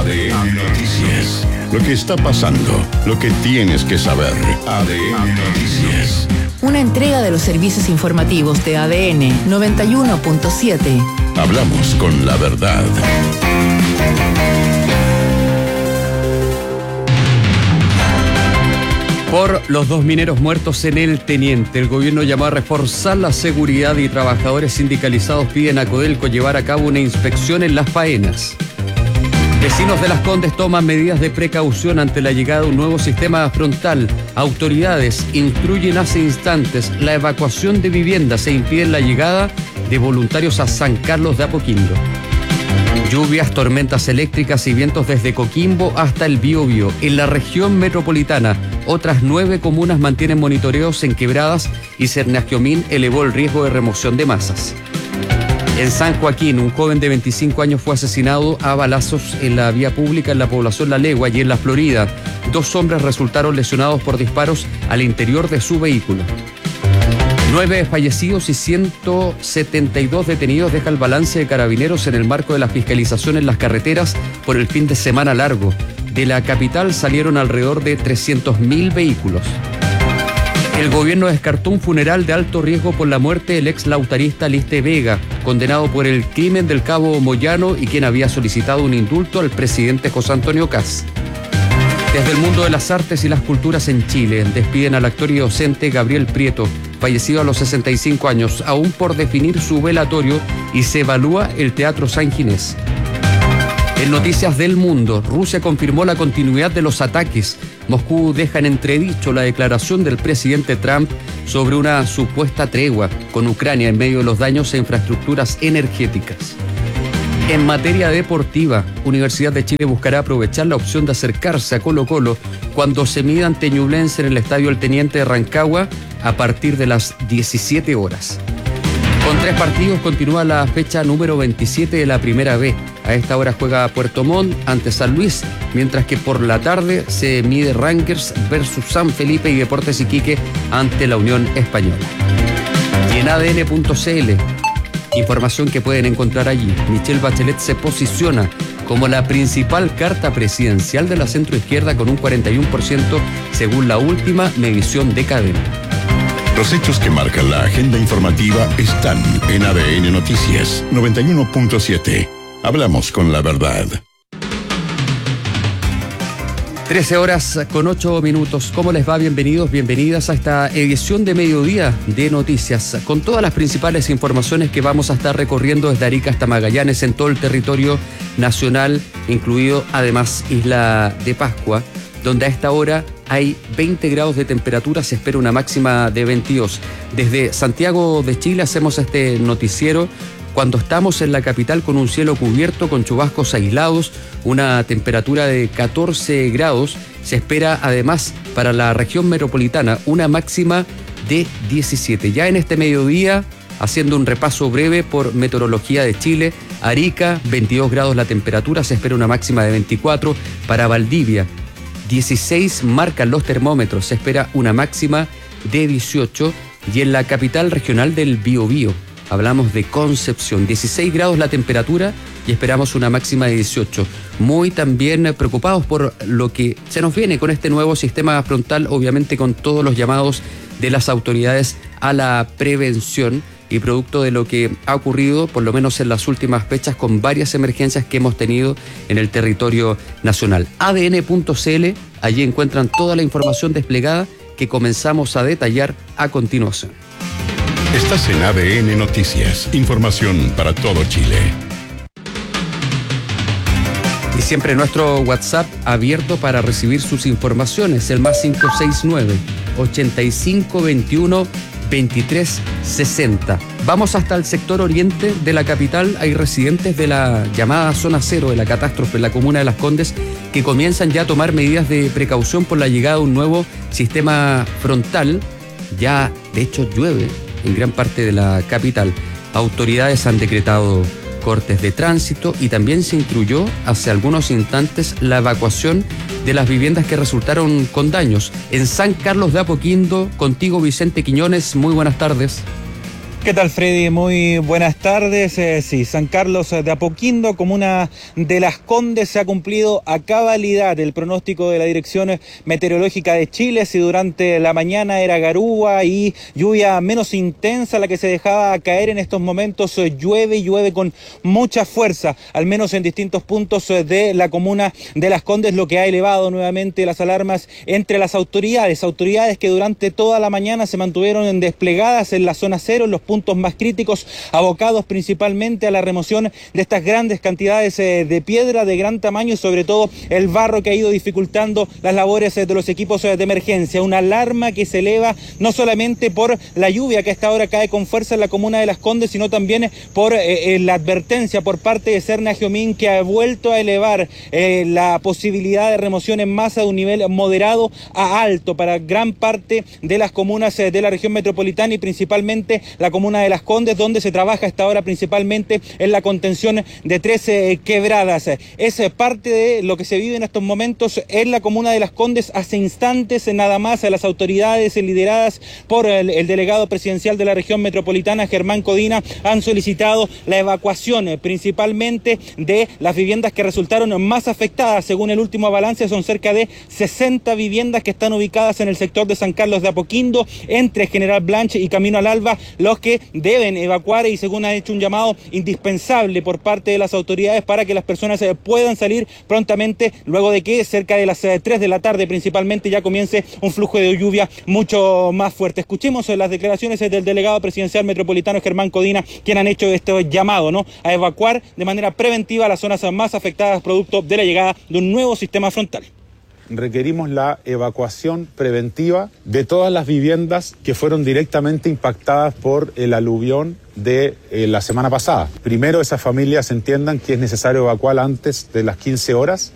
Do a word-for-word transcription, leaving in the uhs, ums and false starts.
A D N Noticias. Lo que está pasando, lo que tienes que saber. A D N Noticias. Una entrega de los servicios informativos de A D N noventa y uno punto siete. Hablamos con la verdad. Por los dos mineros muertos en el Teniente, el gobierno llamó a reforzar la seguridad y trabajadores sindicalizados piden a Codelco llevar a cabo una inspección en las faenas. Vecinos de Las Condes toman medidas de precaución ante la llegada de un nuevo sistema frontal. Autoridades instruyen hace instantes la evacuación de viviendas e impiden la llegada de voluntarios a San Carlos de Apoquindo. Lluvias, tormentas eléctricas y vientos desde Coquimbo hasta el Biobío. En la región metropolitana, otras nueve comunas mantienen monitoreos en Quebradas y Cernagiomín elevó el riesgo de remoción de masas. En San Joaquín, un joven de veinticinco años fue asesinado a balazos en la vía pública en la población La Legua y en la Florida. Dos hombres resultaron lesionados por disparos al interior de su vehículo. Nueve fallecidos y ciento setenta y dos detenidos deja el balance de Carabineros en el marco de la fiscalización en las carreteras por el fin de semana largo. De la capital salieron alrededor de trescientos mil vehículos. El gobierno descartó un funeral de alto riesgo por la muerte del ex lautarista Liste Vega, condenado por el crimen del cabo Moyano y quien había solicitado un indulto al presidente José Antonio Kast. Desde el mundo de las artes y las culturas en Chile, despiden al actor y docente Gabriel Prieto, fallecido a los sesenta y cinco años, aún por definir su velatorio, y se evalúa el Teatro San Ginés. En noticias del mundo, Rusia confirmó la continuidad de los ataques. Moscú deja en entredicho la declaración del presidente Trump sobre una supuesta tregua con Ucrania en medio de los daños a infraestructuras energéticas. En materia deportiva, Universidad de Chile buscará aprovechar la opción de acercarse a Colo-Colo cuando se mida ante Ñublense en el Estadio El Teniente de Rancagua a partir de las diecisiete horas. Con tres partidos continúa la fecha número veintisiete de la Primera B. A esta hora juega Puerto Montt ante San Luis, mientras que por la tarde se mide Rangers versus San Felipe y Deportes Iquique ante la Unión Española. Y en A D N punto C L, información que pueden encontrar allí. Michelle Bachelet se posiciona como la principal carta presidencial de la centroizquierda con un cuarenta y uno por ciento según la última medición de Cadena. Los hechos que marcan la agenda informativa están en A D N Noticias noventa y uno punto siete. Hablamos con la verdad. trece horas con ocho minutos. ¿Cómo les va? Bienvenidos, bienvenidas a esta edición de mediodía de noticias, con todas las principales informaciones que vamos a estar recorriendo desde Arica hasta Magallanes en todo el territorio nacional, incluido además Isla de Pascua, donde a esta hora hay veinte grados de temperatura, se espera una máxima de veintidós. Desde Santiago de Chile hacemos este noticiero cuando estamos en la capital con un cielo cubierto, con chubascos aislados, una temperatura de catorce grados. Se espera además para la región metropolitana una máxima de diecisiete. Ya en este mediodía, haciendo un repaso breve por Meteorología de Chile, Arica, veintidós grados la temperatura, se espera una máxima de veinticuatro. Para Valdivia, dieciséis marcan los termómetros, se espera una máxima de dieciocho. Y en la capital regional del Biobío, hablamos de Concepción, dieciséis grados la temperatura y esperamos una máxima de dieciocho. Muy también preocupados por lo que se nos viene con este nuevo sistema frontal, obviamente con todos los llamados de las autoridades a la prevención y producto de lo que ha ocurrido, por lo menos en las últimas fechas, con varias emergencias que hemos tenido en el territorio nacional. A D N punto C L, allí encuentran toda la información desplegada que comenzamos a detallar a continuación. Estás en A D N Noticias, información para todo Chile. Y siempre nuestro WhatsApp abierto para recibir sus informaciones, el más cinco seis nueve, ochenta y cinco veintiuno, veintitrés sesenta. Vamos hasta el sector oriente de la capital. Hay residentes de la llamada zona cero de la catástrofe en la comuna de Las Condes que comienzan ya a tomar medidas de precaución por la llegada de un nuevo sistema frontal. Ya, de hecho, llueve en gran parte de la capital. Autoridades han decretado cortes de tránsito y también se instruyó hace algunos instantes la evacuación de las viviendas que resultaron con daños. En San Carlos de Apoquindo, contigo Vicente Quiñones, muy buenas tardes. ¿Qué tal, Freddy? Muy buenas tardes. Eh, sí, San Carlos de Apoquindo, comuna de Las Condes, se ha cumplido a cabalidad el pronóstico de la Dirección Meteorológica de Chile. Si durante la mañana era garúa y lluvia menos intensa la que se dejaba caer, en estos momentos eh, llueve y llueve con mucha fuerza, al menos en distintos puntos eh, de la comuna de Las Condes, lo que ha elevado nuevamente las alarmas entre las autoridades, autoridades que durante toda la mañana se mantuvieron desplegadas en la zona cero, en los puntos más críticos, abocados principalmente a la remoción de estas grandes cantidades eh, de piedra de gran tamaño y sobre todo el barro que ha ido dificultando las labores eh, de los equipos eh, de emergencia. Una alarma que se eleva no solamente por la lluvia que a esta hora cae con fuerza en la comuna de Las Condes, sino también por eh, eh, la advertencia por parte de Serna Giomín, que ha vuelto a elevar eh, la posibilidad de remoción en masa de un nivel moderado a alto para gran parte de las comunas eh, de la región metropolitana y principalmente la comuna de Las Condes, donde se trabaja hasta ahora principalmente en la contención de trece quebradas. Es parte de lo que se vive en estos momentos en la comuna de Las Condes. Hace instantes nada más las autoridades lideradas por el, el delegado presidencial de la región metropolitana, Germán Codina, han solicitado la evacuación principalmente de las viviendas que resultaron más afectadas. Según el último balance, son cerca de sesenta viviendas que están ubicadas en el sector de San Carlos de Apoquindo, entre General Blanche y Camino al Alba, los que deben evacuar, y según ha hecho un llamado indispensable por parte de las autoridades para que las personas eh, puedan salir prontamente, luego de que cerca de las eh, tres de la tarde principalmente ya comience un flujo de lluvia mucho más fuerte. Escuchemos eh, las declaraciones eh, del delegado presidencial metropolitano Germán Codina, quien han hecho este llamado, ¿no?, a evacuar de manera preventiva las zonas más afectadas producto de la llegada de un nuevo sistema frontal. Requerimos la evacuación preventiva de todas las viviendas que fueron directamente impactadas por el aluvión de eh, la semana pasada. Primero, esas familias entiendan que es necesario evacuar antes de las quince horas